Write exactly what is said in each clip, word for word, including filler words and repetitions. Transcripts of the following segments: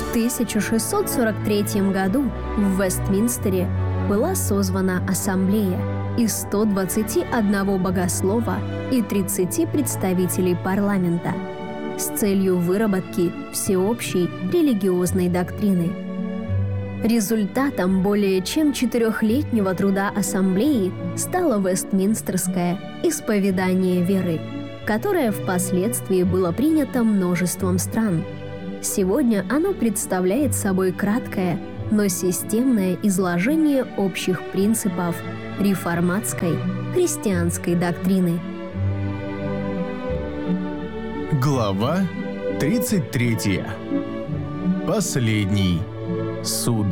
В тысяча шестьсот сорок третьем году в Вестминстере была созвана ассамблея из ста двадцати одного богослова и тридцати представителей парламента с целью выработки всеобщей религиозной доктрины. Результатом более чем четырехлетнего труда ассамблеи стало Вестминстерское исповедание веры, которое впоследствии было принято множеством стран. Сегодня оно представляет собой краткое, но системное изложение общих принципов реформатской христианской доктрины. Глава тридцать третья. Последний суд.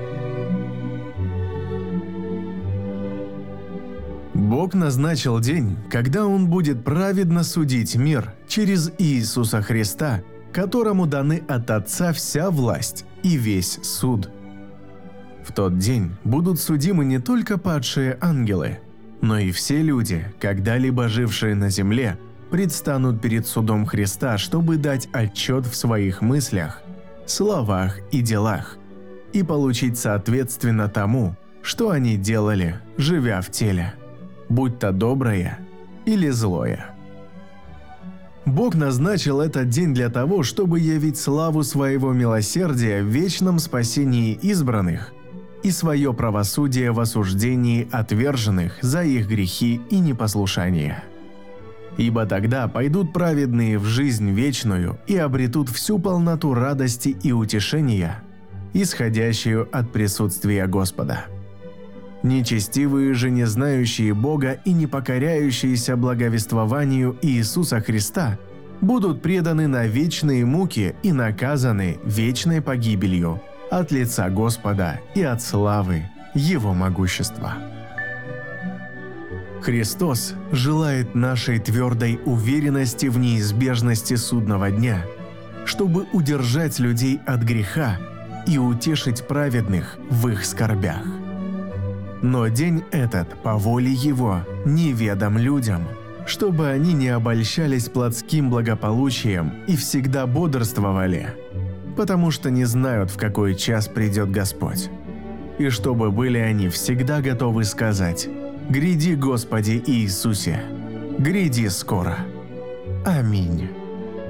Бог назначил день, когда Он будет праведно судить мир через Иисуса Христа, которому даны от Отца вся власть и весь суд. В тот день будут судимы не только падшие ангелы, но и все люди, когда-либо жившие на земле, предстанут перед судом Христа, чтобы дать отчет в своих мыслях, словах и делах, и получить соответственно тому, что они делали, живя в теле, будь то доброе или злое. Бог назначил этот день для того, чтобы явить славу своего милосердия в вечном спасении избранных и свое правосудие в осуждении отверженных за их грехи и непослушание. Ибо тогда пойдут праведные в жизнь вечную и обретут всю полноту радости и утешения, исходящую от присутствия Господа. Нечестивые же, не знающие Бога и не покоряющиеся благовествованию Иисуса Христа, будут преданы на вечные муки и наказаны вечной погибелью от лица Господа и от славы Его могущества. Христос желает нашей твердой уверенности в неизбежности судного дня, чтобы удержать людей от греха и утешить праведных в их скорбях. Но день этот, по воле Его, неведом людям, чтобы они не обольщались плотским благополучием и всегда бодрствовали, потому что не знают, в какой час придет Господь, и чтобы были они всегда готовы сказать: «Гряди, Господи Иисусе, гряди скоро». Аминь.